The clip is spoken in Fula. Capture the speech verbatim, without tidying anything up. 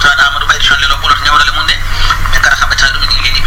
Moussa Amadou Ba édition Lelo Polof ñawrale mun de ɓe ngara kamɓe tawi ɗum liggey